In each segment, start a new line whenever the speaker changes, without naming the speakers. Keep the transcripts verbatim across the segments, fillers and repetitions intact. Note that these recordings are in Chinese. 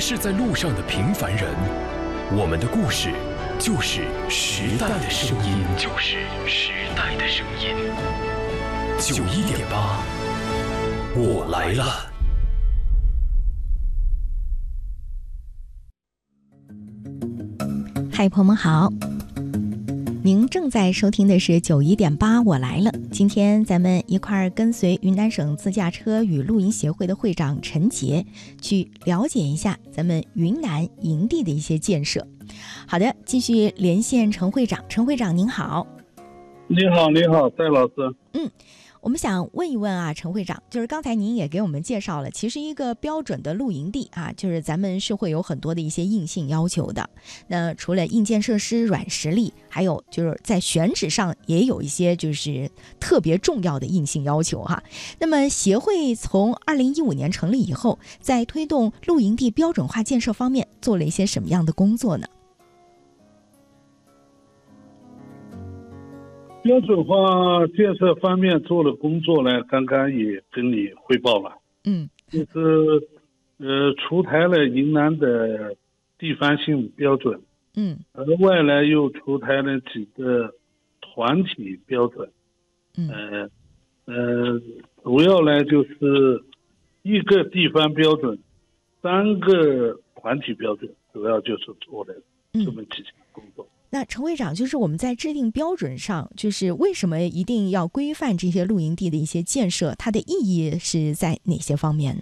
是在路上的平凡人，我们的故事就是时代的声音，就是时代的声音。九一点八，我来了。
嗨，朋友们好，您正在收听的是九一点八，我来了。今天咱们一块儿跟随云南省自驾车与露营协会的会长陈杰去了解一下咱们云南营地的一些建设。好的，继续连线陈会长。陈会长您好。
你好，你好，戴老师。
嗯。我们想问一问啊，陈会长，就是刚才您也给我们介绍了，其实一个标准的露营地啊，就是咱们是会有很多的一些硬性要求的。那除了硬件设施、软实力，还有就是在选址上也有一些就是特别重要的硬性要求哈。那么协会从二零一五年成立以后，在推动露营地标准化建设方面做了一些什么样的工作呢？
标准化建设方面做的工作呢，刚刚也跟你汇报了。
嗯，
就是呃出台了云南的地方性标准。
嗯，
额外呢又出台了几个团体标准。
嗯，
呃呃，主要呢就是一个地方标准，三个团体标准，主要就是做的这么几项工作。嗯，
那陈会长，就是我们在制定标准上，就是为什么一定要规范这些露营地的一些建设，它的意义是在哪些方面呢？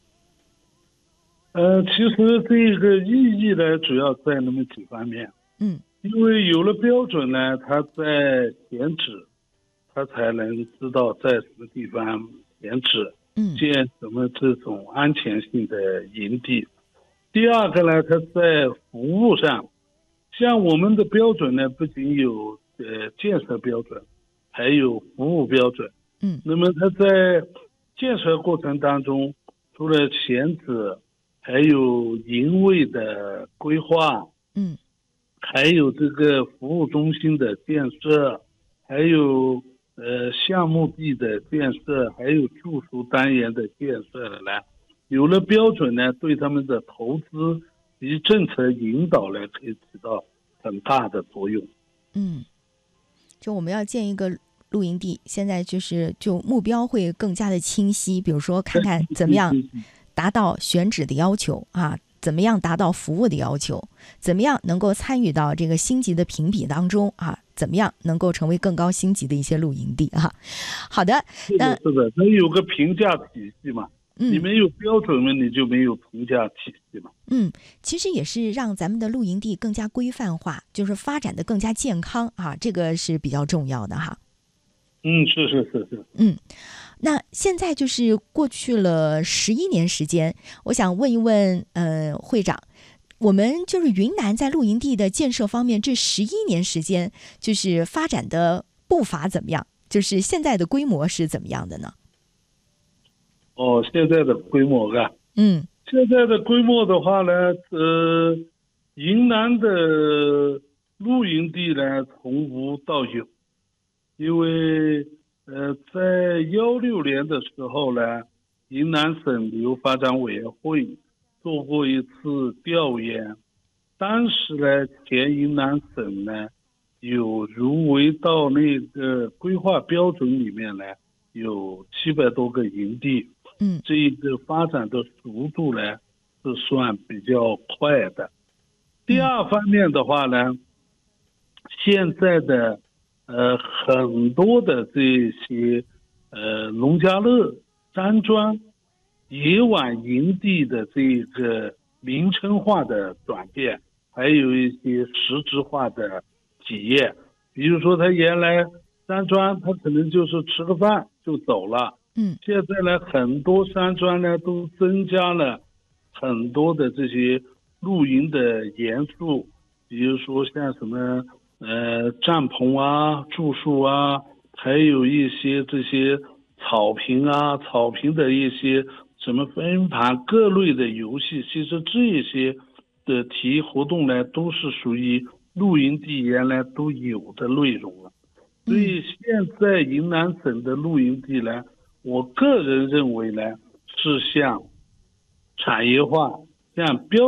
呃，其实这个意义呢，主要在那么几方面。
嗯，
因为有了标准呢，它在选址，它才能知道在什么地方选址，
嗯，
建什么这种安全性的营地。第二个呢，它在服务上。像我们的标准呢，不仅有呃建设标准，还有服务标准。
嗯，
那么它在建设过程当中，除了选址，还有营位的规划，
嗯，
还有这个服务中心的建设，还有呃项目地的建设，还有住宿单元的建设呢，有了标准呢，对他们的投资及政策引导呢，可以起到很大的作用。
嗯，就我们要建一个露营地，现在就是就目标会更加的清晰，比如说看看怎么样达到选址的要求啊，怎么样达到服务的要求，怎么样能够参与到这个星级的评比当中啊，怎么样能够成为更高星级的一些露营地啊。好的，
那是的，它有个评价体系嘛。
嗯，
你没有标准嘛，你就没有评价体系嘛。
嗯，其实也是让咱们的露营地更加规范化，就是发展的更加健康啊，这个是比较重要的哈。
嗯，是是是是。
嗯，那现在就是过去了十一年时间，我想问一问，呃，会长，我们就是云南在露营地的建设方面，这十一年时间就是发展的步伐怎么样？就是现在的规模是怎么样的呢？
哦，现在的规模啊，
嗯，
现在的规模的话呢，呃，云南的露营地呢从无到有，因为呃，在幺六年的时候呢，云南省旅游发展委员会做过一次调研，当时呢，全云南省呢有入围到那个规划标准里面呢，有七百多个营地。
嗯，
这一个发展的速度呢是算比较快的。第二方面的话呢，现在的呃很多的这些呃农家乐、山庄、野晚营地的这个名称化的转变，还有一些实质化的体验。比如说，他原来山庄，他可能就是吃个饭就走了。
嗯，
现在呢，很多山庄呢都增加了很多的这些露营的元素，比如说像什么呃帐篷啊、住宿啊，还有一些这些草坪啊、草坪的一些什么飞盘各类的游戏，其实这些的体育活动呢，都是属于露营地原来都有的内容了。所以现在云南省的露营地呢，我个人认为呢，是向产业化、向标